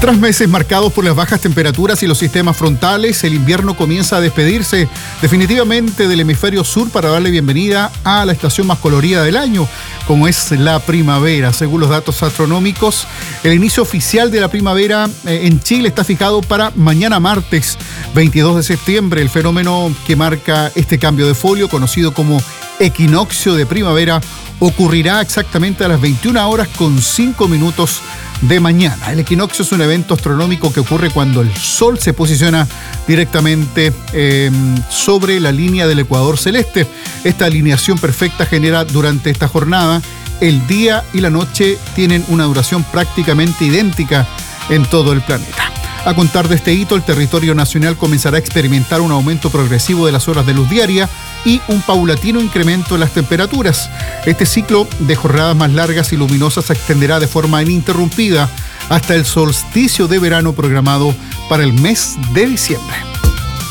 Tras meses marcados por las bajas temperaturas y los sistemas frontales, el invierno comienza a despedirse definitivamente del hemisferio sur para darle bienvenida a la estación más colorida del año, como es la primavera. Según los datos astronómicos, el inicio oficial de la primavera en Chile está fijado para mañana martes 22 de septiembre. El fenómeno que marca este cambio de folio, conocido como equinoccio de primavera, ocurrirá exactamente a las 21 horas con 5 minutos de mañana. El equinoccio es un evento astronómico que ocurre cuando el Sol se posiciona directamente sobre la línea del ecuador celeste. Esta alineación perfecta genera durante esta jornada el día y la noche tienen una duración prácticamente idéntica en todo el planeta. A contar de este hito, el territorio nacional comenzará a experimentar un aumento progresivo de las horas de luz diaria y un paulatino incremento en las temperaturas. Este ciclo de jornadas más largas y luminosas se extenderá de forma ininterrumpida hasta el solsticio de verano programado para el mes de diciembre.